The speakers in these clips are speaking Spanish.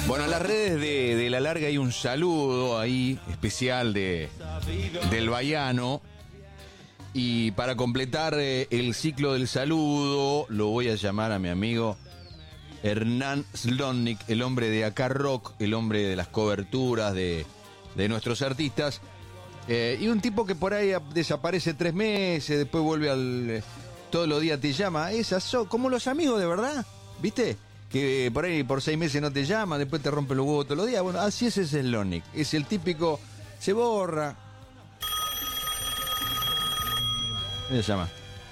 Bueno, en las redes de La Larga hay un saludo ahí especial del Baiano. Y para completar el ciclo del saludo, lo voy a llamar a mi amigo Hernán Slonnik, el hombre de Acá Rock, el hombre de las coberturas de nuestros artistas. Y un tipo que por ahí desaparece 3 meses, después vuelve todos los días te llama. Esas son como los amigos de verdad, ¿viste? Que por ahí por 6 meses no te llama, después te rompe los huevos todos los días. Bueno, así es ese Slonnik. Es el típico, se borra. ¿Cómo se llama?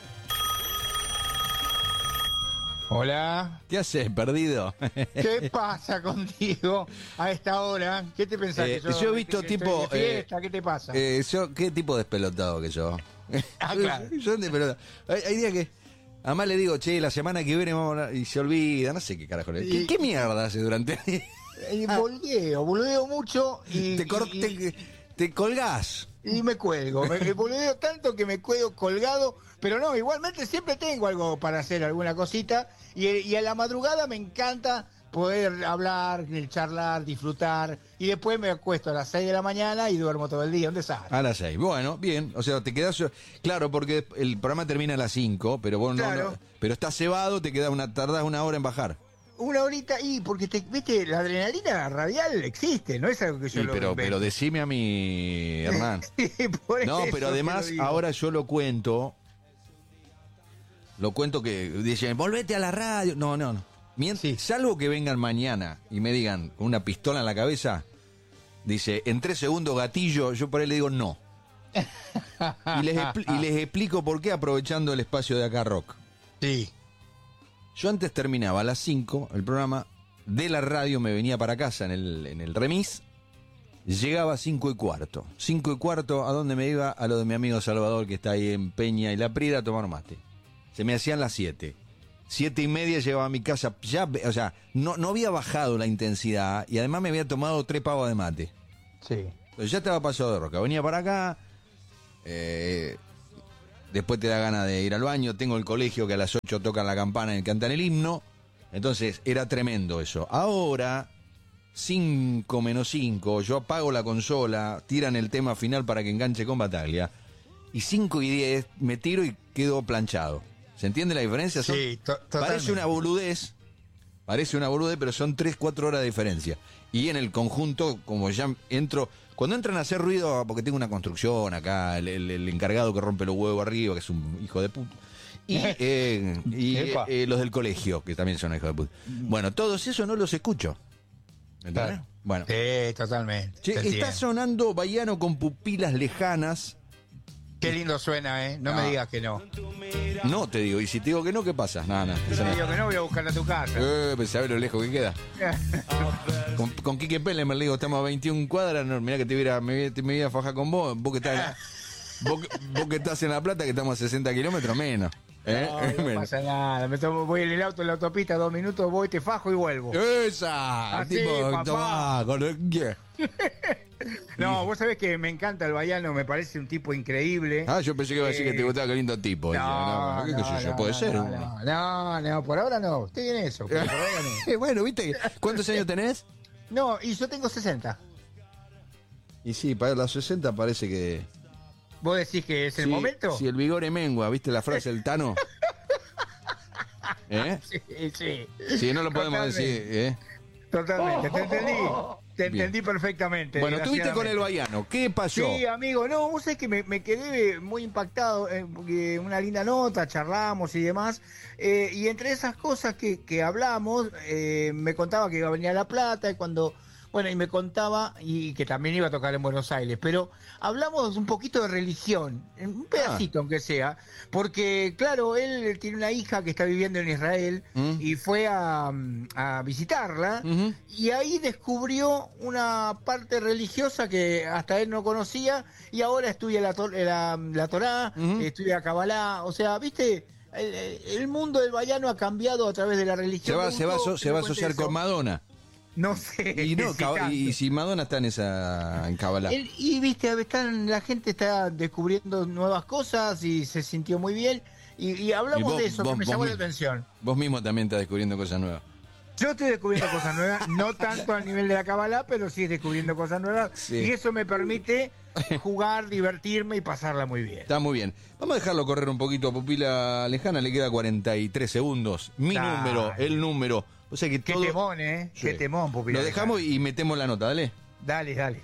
Hola. ¿Qué haces, perdido? ¿Qué pasa contigo a esta hora? ¿Qué te pensás que yo he visto tipo... estoy de fiesta? ¿Qué te pasa? ¿Qué tipo de despelotado que yo? Claro. Yo despelotado. Hay días que... Además le digo, che, la semana que viene vamos a hablar, y se olvida, no sé qué carajo. ¿Qué mierda hace durante el día? Boludeo mucho y... Te colgás. Y me cuelgo. Me boludeo tanto que me quedo colgado, pero no, igualmente siempre tengo algo para hacer, alguna cosita. Y a la madrugada me encanta poder hablar, charlar, disfrutar. Y después me acuesto a las 6 de la mañana y duermo todo el día. Un desastre. A las 6. Bueno, bien. O sea, te quedás... Claro, porque el programa termina a las 5, pero vos claro. no, pero estás cebado, tardás 1 hora en bajar. 1 horita porque viste, la adrenalina radial existe, no es algo que yo pero decime a mí, Hernán. No, pero además ahora yo lo cuento que dicen, volvete a la radio. No. Sí. Salvo que vengan mañana y me digan con una pistola en la cabeza, dice, en 3 segundos gatillo, yo por ahí le digo no. y les explico por qué, aprovechando el espacio de Acá Rock. Sí. Yo antes terminaba a las 5 el programa, de la radio me venía para casa en el remis, llegaba a 5:15. 5:15, ¿a dónde me iba? A lo de mi amigo Salvador, que está ahí en Peña y La Prida, a tomar mate. Se me hacían las 7. 7:30 llegaba a mi casa, ya, o sea, no había bajado la intensidad y además me había tomado 3 pavos de mate. Sí. Entonces ya estaba pasado de roca, venía para acá, después te da ganas de ir al baño, tengo el colegio que a las 8 tocan la campana y cantan el himno, entonces era tremendo eso. Ahora, 5 menos 5, yo apago la consola, tiran el tema final para que enganche con Bataglia, y 5:10 me tiro y quedo planchado. ¿Se entiende la diferencia? Sí, totalmente. Parece una boludez, pero son 3-4 horas de diferencia. Y en el conjunto, como ya entro... Cuando entran a hacer ruido, porque tengo una construcción acá, el encargado que rompe los huevos arriba, que es un hijo de puta, y los del colegio, que también son hijos de puta. Bueno, todos esos no los escucho. ¿Entendés? Claro. Bueno. Sí, totalmente. Che, está sonando Baiano con pupilas lejanas. Qué lindo suena, ¿eh? No me digas que no. No, te digo. Y si te digo que no, ¿qué pasa? Nada. Si te digo que no, voy a buscarla a tu casa. Pues sabés lo lejos que queda. con Quique Pérez me le digo, estamos a 21 cuadras. No, mirá que me iba a fajar con vos. Vos que estás en La Plata, que estamos a 60 kilómetros menos. No pasa nada. Voy en el auto en la autopista, 2 minutos, voy, te fajo y vuelvo. ¡Esa! Así, papá. No, vos sabés que me encanta el Baiano, me parece un tipo increíble. Yo pensé que iba a decir que te gustaba, qué lindo tipo. Puede ser. No, por ahora no. Estoy en eso. Por ahora no. Bueno, ¿viste? ¿Cuántos años tenés? No, y yo tengo 60. Y sí, para los 60 parece que... ¿Vos decís que es el momento? Si el vigor es mengua, ¿viste la frase del Tano? Sí. Sí, no lo podemos decir, Totalmente, te entendí perfectamente. Bueno, estuviste con el Baiano, ¿qué pasó? Sí, amigo, no, vos sabés que me quedé muy impactado, porque una linda nota, charlamos y demás, y entre esas cosas que hablamos, me contaba que iba a venir a La Plata, y me contaba, y que también iba a tocar en Buenos Aires, pero hablamos un poquito de religión, un pedacito aunque sea, porque claro, él tiene una hija que está viviendo en Israel, y fue a visitarla, y ahí descubrió una parte religiosa que hasta él no conocía, y ahora estudia la Torá, estudia Kabbalah, o sea, viste, el mundo del Baiano ha cambiado a través de la religión. Se va a asociar con Madonna. No sé. Y si Madonna está en Kabbalah. Y viste, la gente está descubriendo nuevas cosas y se sintió muy bien. Y hablamos de eso, que me llamó la atención. Vos mismo también estás descubriendo cosas nuevas. Yo estoy descubriendo cosas nuevas, no tanto al nivel de la Kabbalah, pero sí descubriendo cosas nuevas. Sí. Y eso me permite jugar, divertirme y pasarla muy bien. Está muy bien. Vamos a dejarlo correr un poquito a Pupila Lejana, le queda 43 segundos. Mi Dale. número, el número. O sea que Qué todo... temón, ¿eh? Sí. Qué temón, Pupila. Lo dejamos y metemos la nota, dale. Dale, dale.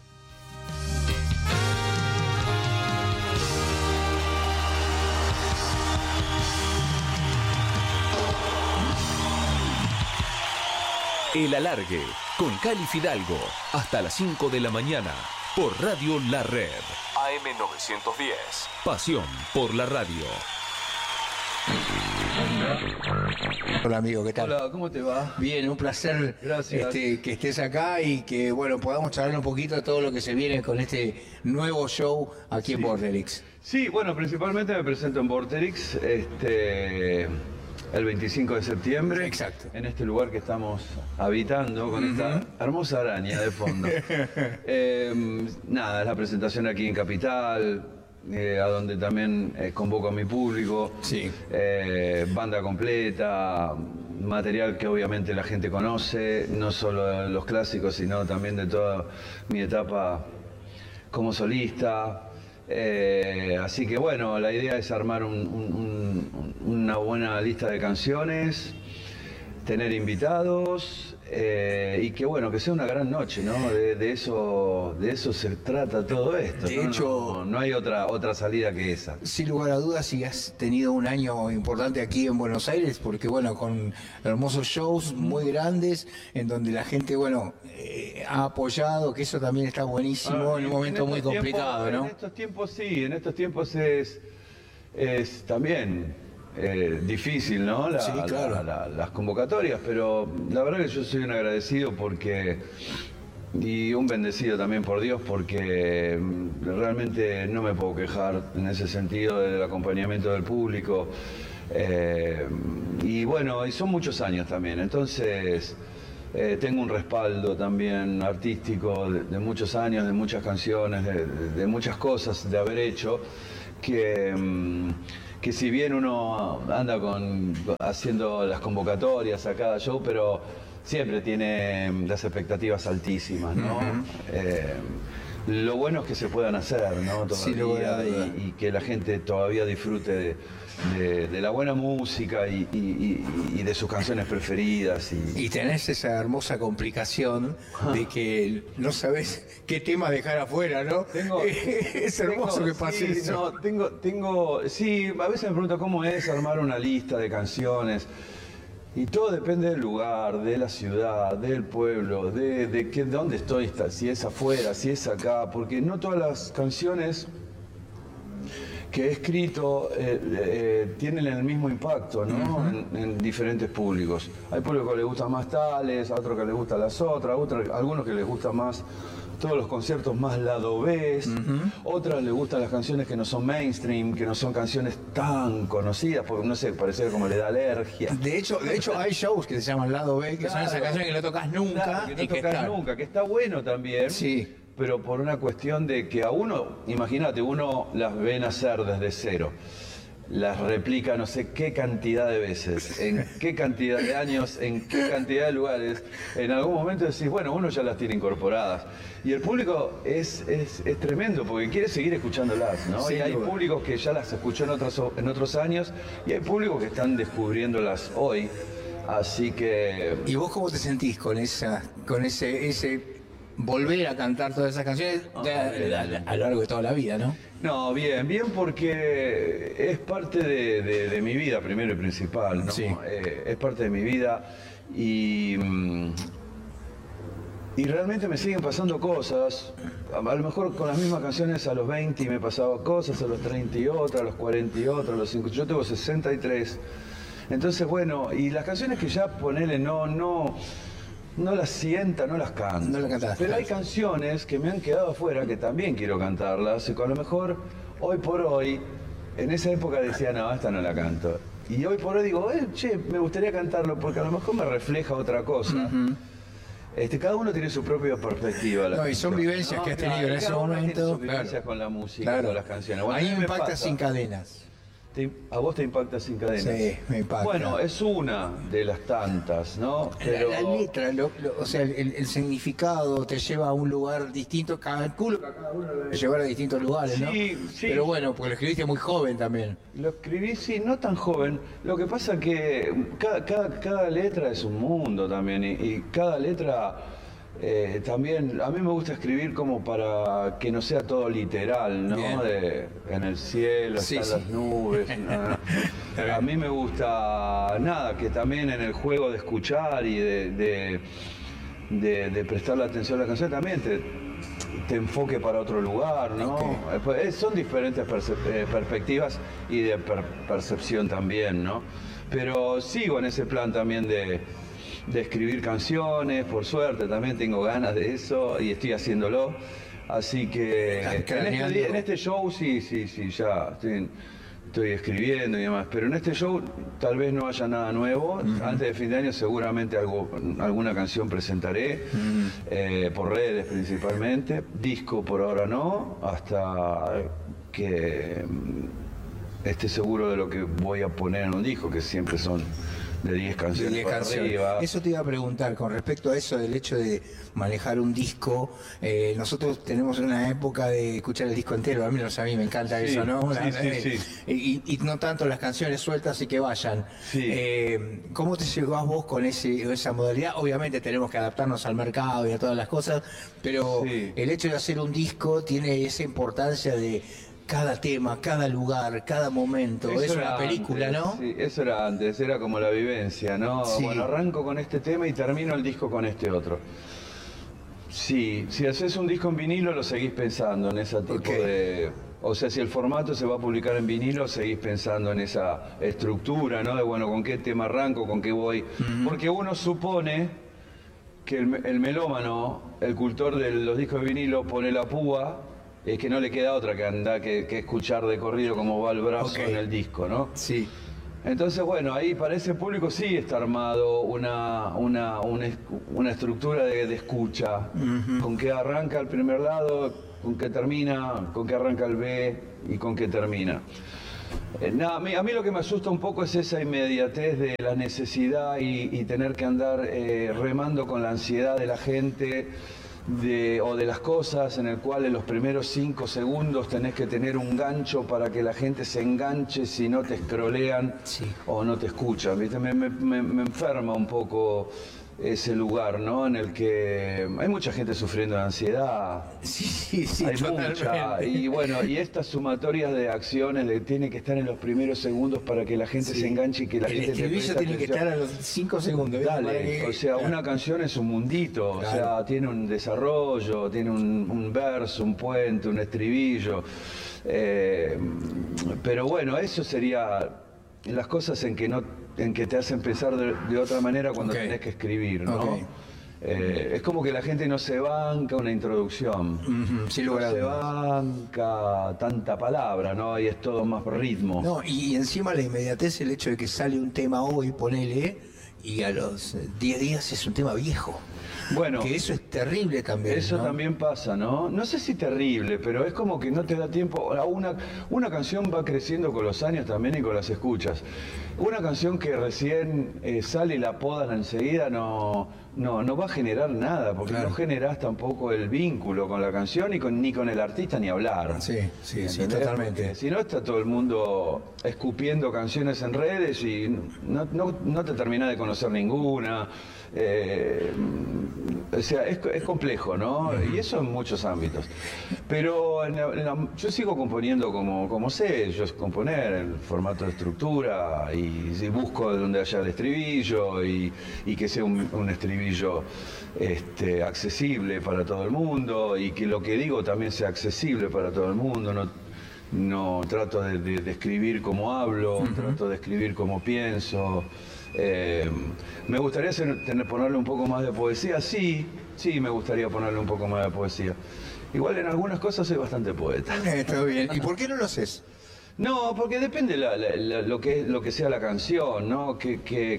El Alargue, con Cali Fidalgo, hasta las 5 de la mañana, por Radio La Red. AM 910. Pasión por la radio. Hola amigo, ¿qué tal? Hola, ¿cómo te va? Bien, un placer Gracias. que estés acá y que bueno podamos charlar un poquito de todo lo que se viene con este nuevo show aquí en Borderix. Sí, bueno, principalmente me presento en Vorterix el 25 de septiembre. Exacto. En este lugar que estamos habitando con esta hermosa araña de fondo. Nada, es la presentación aquí en Capital, a donde también convoco a mi público. Sí. Banda completa, material que obviamente la gente conoce, no solo los clásicos, sino también de toda mi etapa como solista. Así que bueno, la idea es armar una buena lista de canciones, tener invitados y que bueno, que sea una gran noche, ¿no? De eso se trata todo esto. De ¿no? hecho, no hay otra salida que esa. Sin lugar a dudas, si has tenido un año importante aquí en Buenos Aires, porque bueno, con hermosos shows muy grandes, en donde la gente, bueno, ha apoyado, que eso también está buenísimo en un momento muy estos complicado, tiempos, ¿no? En estos tiempos sí, en estos tiempos es también difícil, ¿no? Sí, claro. Las convocatorias, pero la verdad que yo soy un agradecido y un bendecido también por Dios, porque realmente no me puedo quejar en ese sentido del acompañamiento del público. Y bueno, y son muchos años también, entonces tengo un respaldo también artístico de muchos años, de muchas canciones, de muchas cosas de haber hecho, que si bien uno anda haciendo las convocatorias a cada show, pero siempre tiene las expectativas altísimas, ¿no? Lo bueno es que se puedan hacer, ¿no? Todavía, y que la gente todavía disfrute de la buena música y de sus canciones preferidas. Y tenés esa hermosa complicación de que no sabés qué tema dejar afuera, ¿no? Es hermoso que pase sí, eso. Sí, a veces me pregunto cómo es armar una lista de canciones. Y todo depende del lugar, de la ciudad, del pueblo, de dónde estoy, si es afuera, si es acá, porque no todas las canciones que he escrito tienen el mismo impacto, ¿no? En diferentes públicos. Hay públicos que les gustan más tales, a otros que les gustan las otras, algunos que les gustan más todos los conciertos más lado B, otras les gustan las canciones que no son mainstream, que no son canciones tan conocidas, porque no sé, parece como le da alergia. De hecho hay shows que se llaman Lado B, que son esas canciones que no tocas nunca. Claro, que y no tocas están. nunca, que está bueno también. Sí. Pero por una cuestión de que a uno, imagínate, uno las ve nacer desde cero. Las replica no sé qué cantidad de veces, en qué cantidad de años, en qué cantidad de lugares. En algún momento decís, bueno, uno ya las tiene incorporadas. Y el público es tremendo porque quiere seguir escuchándolas, ¿no? Sin y hay duda. públicos que ya las escuchó en otros años y hay públicos que están descubriéndolas hoy. Así que... ¿Y vos cómo te sentís con ese volver a cantar todas esas canciones a lo largo de toda la vida, ¿no? No, bien porque es parte de mi vida, primero y principal, ¿no? Sí. Es parte de mi vida y realmente me siguen pasando cosas. A lo mejor con las mismas canciones a los 20 me pasaba cosas, a los 30 y otra, a los 40 y otra, a los 50. Yo tengo 63. Entonces, bueno, y las canciones que ya ponele no las sienta, no las canto. No las cantás. Pero hay canciones que me han quedado afuera que también quiero cantarlas. Y que a lo mejor, hoy por hoy, en esa época decía, no, esta no la canto. Y hoy por hoy digo, che, me gustaría cantarlo porque a lo mejor me refleja otra cosa. Cada uno tiene su propia perspectiva. No, y son vivencias que has tenido en ese cada uno tiene momento. sus vivencias Claro. con la música, Claro. con las canciones. Bueno, a Ahí mí me impacta pasa. Sin Cadenas. a vos te impacta Sin Cadenas. Sí, me impacta. Bueno, es una de las tantas, ¿no? Pero... La letra, o sea, el significado te lleva a un lugar distinto, calculo que a cada uno lo debe llevar a distintos lugares, ¿no? Sí. Pero bueno, porque lo escribiste muy joven también. Lo escribí, sí, no tan joven. Lo que pasa que cada letra es un mundo también, y cada letra también, a mí me gusta escribir como para que no sea todo literal, ¿no? En el cielo, están las nubes. A mí me gusta, que también en el juego de escuchar y de prestarle atención a la canción también te enfoque para otro lugar, ¿no? Son diferentes perspectivas y de percepción también, ¿no? Pero sigo en ese plan también de escribir canciones, por suerte también tengo ganas de eso y estoy haciéndolo. Así que en este show sí, ya estoy escribiendo y demás, pero en este show tal vez no haya nada nuevo. Antes de fin de año seguramente alguna canción presentaré, por redes principalmente. Disco por ahora no, hasta que esté seguro de lo que voy a poner en un disco, que siempre son de 10 canciones para arriba. Eso te iba a preguntar con respecto a eso del hecho de manejar un disco. Nosotros tenemos una época de escuchar el disco entero, a mí me encanta eso, ¿no? Sí. Y no tanto las canciones sueltas y que vayan. ¿Cómo te llevas vos con esa modalidad? Obviamente tenemos que adaptarnos al mercado y a todas las cosas, pero el hecho de hacer un disco tiene esa importancia de cada tema, cada lugar, cada momento. Es una película, antes, ¿no? Sí, eso era antes, era como la vivencia, ¿no? Sí. Bueno, arranco con este tema y termino el disco con este otro. Sí, si haces un disco en vinilo lo seguís pensando en ese tipo de... O sea, si el formato se va a publicar en vinilo, seguís pensando en esa estructura, ¿no? De, bueno, ¿con qué tema arranco? ¿Con qué voy? Porque uno supone que el melómano, el cultor de los discos de vinilo, pone la púa. Es que no le queda otra que escuchar de corrido cómo va el brazo en el disco, ¿no? Sí. Entonces, bueno, ahí para ese público sí está armado una estructura de escucha, con qué arranca el primer lado, con qué termina, con qué arranca el B y con qué termina. A mí lo que me asusta un poco es esa inmediatez de la necesidad y tener que andar remando con la ansiedad de la gente, o de las cosas, en el cual en los primeros 5 segundos tenés que tener un gancho para que la gente se enganche, si no te scrollean o no te escuchan, ¿viste? Me enferma un poco ese lugar, ¿no? En el que hay mucha gente sufriendo de ansiedad. Sí, hay totalmente. mucha. Y bueno, y estas sumatorias de acciones tiene que estar en los primeros segundos para que la gente se enganche y que la gente te preste estribillo tiene que atención. estar a los 5 segundos. Dale, o sea, una canción es un mundito, o sea, tiene un desarrollo, tiene un verso, un puente, un estribillo. Pero bueno, eso sería las cosas en que te hacen pensar de otra manera cuando tenés que escribir, ¿no? Es como que la gente no se banca una introducción, no se banca tanta palabra, ¿no? Y es todo más ritmo. No, y encima la inmediatez, el hecho de que sale un tema hoy, ponele, y a los 10 días es un tema viejo. Bueno, que eso es terrible también. Eso ¿no? también pasa, ¿no? No sé si terrible, pero es como que no te da tiempo. Una canción va creciendo con los años también y con las escuchas. Una canción que recién sale y la podan enseguida no va a generar nada, porque no generás tampoco el vínculo con la canción ni con el artista ni hablar. Sí, totalmente. Porque si no está todo el mundo escupiendo canciones en redes y no te terminás de conocer ninguna. O sea, es complejo, ¿no? Y eso en muchos ámbitos. Pero yo sigo componiendo como sé, yo es componer en formato de estructura y busco donde haya el estribillo y que sea un estribillo accesible para todo el mundo y que lo que digo también sea accesible para todo el mundo. No trato de escribir como hablo, trato de escribir como pienso. Me gustaría ponerle un poco más de poesía, sí, me gustaría ponerle un poco más de poesía. Igual en algunas cosas soy bastante poeta. Está bien. ¿Y por qué no lo haces? No, porque depende lo que sea la canción, ¿no? ¿Qué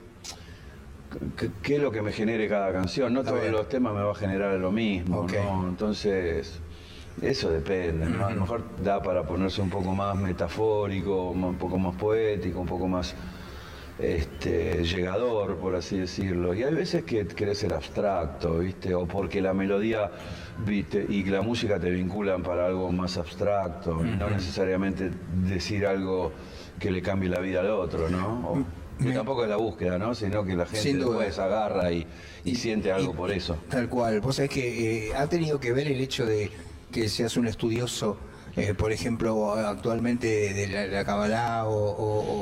es lo que me genere cada canción? No todos los temas me va a generar lo mismo, ¿no? Entonces, Eso depende, ¿no? A lo mejor da para ponerse un poco más metafórico, un poco más poético, un poco más llegador, por así decirlo. Y hay veces que querés ser abstracto, ¿viste? O porque la melodía, ¿viste? Y la música te vinculan para algo más abstracto, y no necesariamente decir algo que le cambie la vida al otro, ¿no? Que tampoco es la búsqueda, ¿no? Sino que la gente después agarra y siente algo por eso. Tal cual. Vos sabés que ha tenido que ver el hecho de que seas un estudioso, por ejemplo, actualmente de la Kabbalah o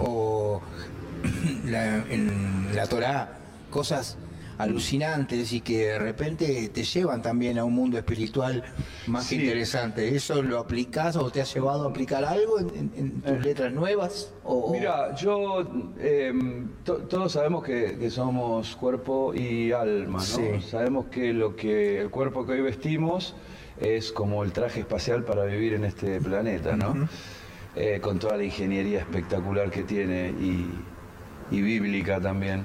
en la Torá, cosas alucinantes y que de repente te llevan también a un mundo espiritual más que interesante. ¿Eso lo aplicás o te has llevado a aplicar algo en tus letras nuevas? Mira, yo, todos sabemos que somos cuerpo y alma, ¿no? Sí. Sabemos que el cuerpo que hoy vestimos es como el traje espacial para vivir en este planeta, ¿no? Con toda la ingeniería espectacular que tiene y bíblica también.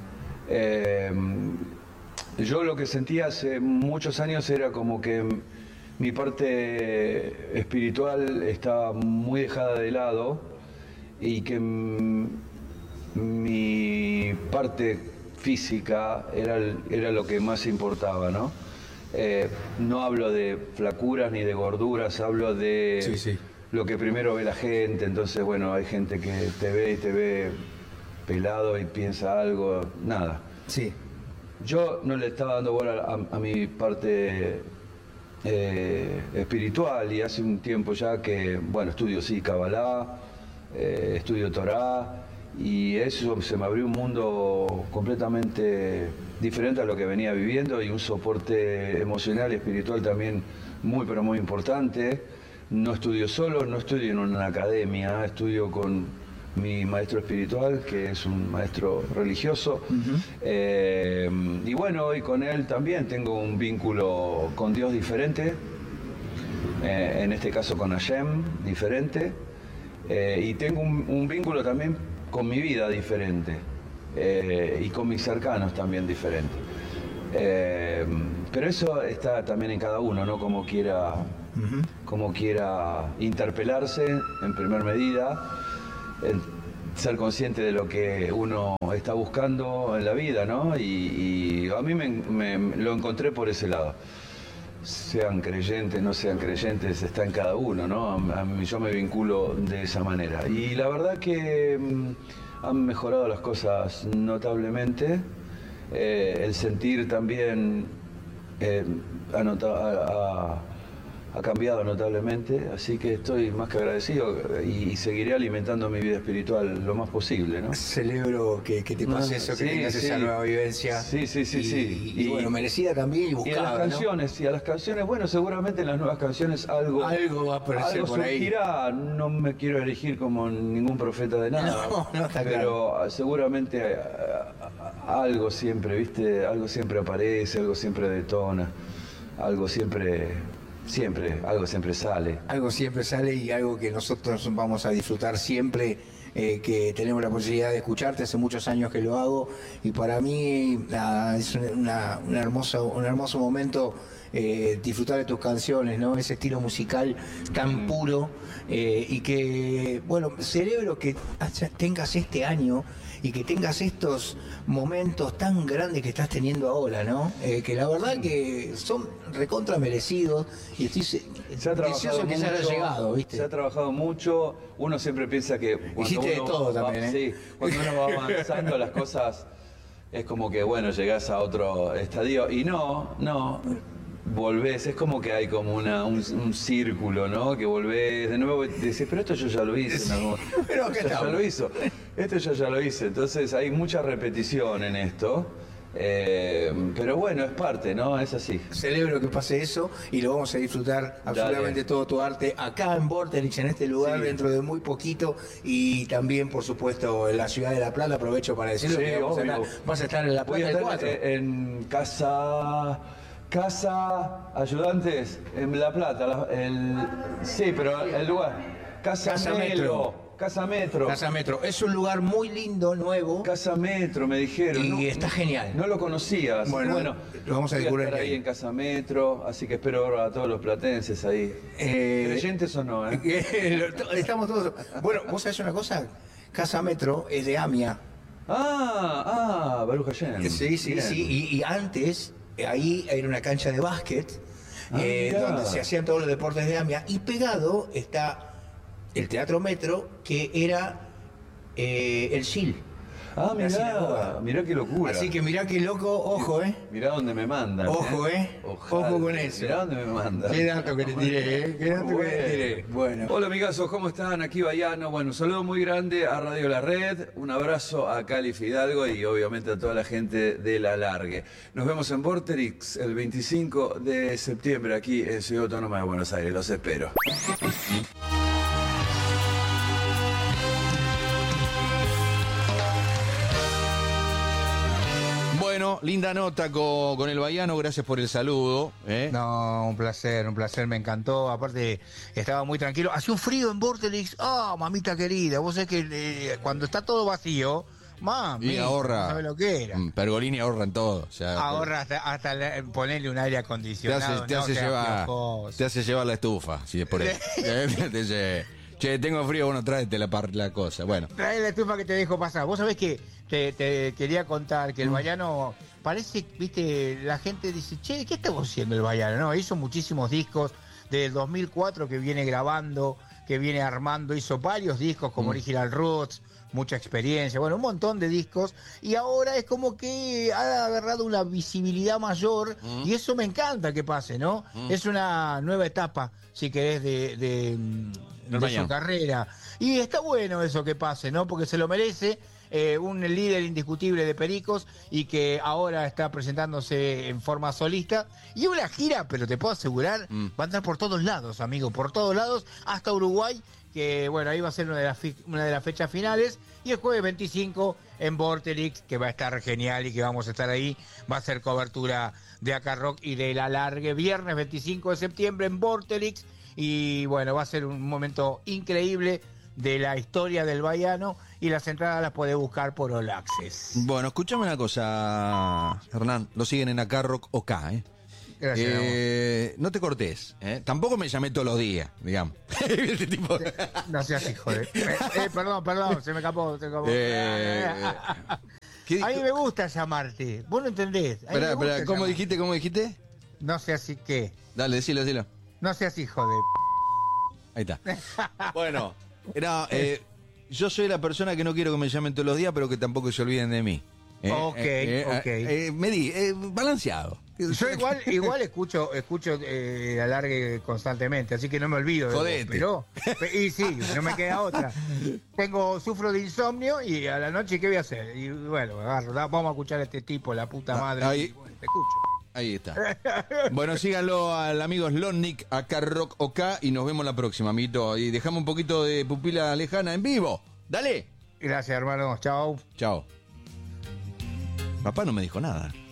Yo lo que sentía hace muchos años era como que mi parte espiritual estaba muy dejada de lado y que mi parte física era lo que más importaba, ¿no? No hablo de flacuras ni de gorduras, hablo de lo que primero ve la gente. Entonces, bueno, hay gente que te ve pelado y piensa algo, nada. Sí. Yo no le estaba dando bola a mi parte espiritual, y hace un tiempo ya que, bueno, estudio Kabbalah, estudio Torá, y eso se me abrió un mundo completamente diferente a lo que venía viviendo, y un soporte emocional y espiritual también muy, pero muy importante. No estudio solo, no estudio en una academia, estudio con mi maestro espiritual, que es un maestro religioso. Y bueno, y con él también tengo un vínculo con Dios diferente, en este caso con Hashem diferente, y tengo un vínculo también con mi vida diferente, y con mis cercanos también diferente. Pero eso está también en cada uno, ¿no? Como quiera interpelarse en primer medida, ser consciente de lo que uno está buscando en la vida, ¿no? Y a mí me lo encontré por ese lado. Sean creyentes, no sean creyentes, está en cada uno, ¿no? Yo me vinculo de esa manera. Y la verdad que han mejorado las cosas notablemente. El sentir también ha cambiado notablemente, así que estoy más que agradecido y seguiré alimentando mi vida espiritual lo más posible, ¿no? Celebro que te pase eso, que tengas esa nueva vivencia. Sí. Y bueno, merecida también y buscada, y a las canciones, ¿no? y a las canciones, bueno, seguramente en las nuevas canciones algo va a aparecer algo por ahí. surgirá. No me quiero erigir como ningún profeta de nada, no, está pero claro. seguramente algo siempre, ¿viste? Algo siempre aparece, algo siempre detona, algo siempre sale. Algo siempre sale y algo que nosotros vamos a disfrutar siempre, que tenemos la posibilidad de escucharte. Hace muchos años que lo hago y para mí es un hermoso momento disfrutar de tus canciones, ¿no? Ese estilo musical tan puro, y que, bueno, celebro que tengas este año y que tengas estos momentos tan grandes que estás teniendo ahora, ¿no? Que la verdad que son recontra merecidos y estoy deseoso que se haya llegado, ¿viste? Se ha trabajado mucho, uno siempre piensa que hiciste de todo también, sí, cuando uno va avanzando las cosas es como que, bueno, llegás a otro estadio y no, volvés, es como que hay como un círculo, ¿no? Que volvés de nuevo y decís, pero esto yo ya lo hice. ¿No? Pero acá ya lo hizo. Esto yo ya lo hice. Entonces hay mucha repetición en esto. Pero bueno, es parte, ¿no? Es así. Celebro que pase eso y lo vamos a disfrutar absolutamente todo tu arte acá en Vorterix, en este lugar, dentro de muy poquito, y también, por supuesto, en la ciudad de La Plata. Aprovecho para decirlo que vas a estar en La Plata el 4. En Casa Ayudantes, en La Plata. Sí, pero el lugar. Casa Melo. Casa Metro. Casa Metro. Es un lugar muy lindo, nuevo. Casa Metro, me dijeron. Y está genial. No lo conocía. Así Bueno, que bueno, lo vamos a voy descubrir estar ahí en Casa Metro, así que espero ver a todos los platenses ahí. ¿Creyentes o no? Estamos todos. Bueno, ¿vos sabés una cosa? Casa Metro es de AMIA. Baruch Hashem. Sí. Y antes, ahí era una cancha de básquet, donde se hacían todos los deportes de AMIA. Y pegado está el Teatro Metro, que era el SIL. Mirá qué locura. Así que mirá qué loco, ojo, Mirá dónde me mandan. Ojo, Ojalá. Ojo con eso. Mirá dónde me mandan. Qué dato que te tiré, Qué dato que te tiré. Bueno. Hola amigazos, ¿cómo están? Aquí Bayano. Bueno, un saludo muy grande a Radio La Red, un abrazo a Cali Fidalgo y obviamente a toda la gente de La Largue. Nos vemos en Vorterix el 25 de septiembre aquí en Ciudad Autónoma de Buenos Aires. Los espero. Bueno, linda nota con el Bayano, gracias por el saludo. No, un placer, me encantó. Aparte, estaba muy tranquilo. Hacía un frío en Vorterix. Mamita querida, vos sabés que cuando está todo vacío, y ahorra. No sabés lo que era. Pergolini ahorra en todo. O sea, ahorra hasta ponerle un aire acondicionado. Te hace llevar la estufa, si es por eso. Che, tengo frío, bueno, tráete la cosa. Bueno. Trae la estufa que te dejo pasar. Vos sabés que te quería contar que el Bayano, parece, viste, la gente dice, che, ¿qué estamos haciendo el Bayano? No, hizo muchísimos discos, desde el 2004 que viene grabando, que viene armando, hizo varios discos como Original Roots, mucha experiencia, bueno, un montón de discos, y ahora es como que ha agarrado una visibilidad mayor, y eso me encanta que pase, ¿no? Es una nueva etapa, si querés, de su carrera. Y está bueno eso que pase, ¿no? Porque se lo merece, un líder indiscutible de Pericos y que ahora está presentándose en forma solista. Y una gira, pero te puedo asegurar, va a andar por todos lados, amigo, por todos lados, hasta Uruguay, que bueno, ahí va a ser una de las fechas finales. Y el jueves 25 en Vorterix, que va a estar genial y que vamos a estar ahí, va a ser cobertura de Acá Rock y de La Largue. Viernes 25 de septiembre en Vorterix. Y bueno, va a ser un momento increíble de la historia del Bayano y las entradas las podés buscar por All Access. Bueno, escúchame una cosa, Hernán. Lo siguen en Acá Rock OK, Gracias. No te cortés, Tampoco me llamé todos los días, digamos. Este tipo... No seas hijo de... perdón, se me escapó. A mí me gusta llamarte, vos no entendés. Espera, ¿cómo dijiste? No seas así que... Dale, decilo. No seas hijo de... Ahí está. Bueno, yo soy la persona que no quiero que me llamen todos los días, pero que tampoco se olviden de mí. Ok. Balanceado. Yo igual escucho La Largue constantemente, así que no me olvido de Jodete. vos, y sí, no me queda otra. Sufro de insomnio y a la noche, ¿qué voy a hacer? Y bueno, vamos a escuchar a este tipo, la puta madre. Ahí. Y bueno, te escucho. Ahí está. Bueno, síganlo al amigo Slotnick, Acá Rock OK, y nos vemos la próxima, amiguito. Y dejamos un poquito de Pupila Lejana en vivo. Dale. Gracias, hermano. Chao. Chao. Papá no me dijo nada.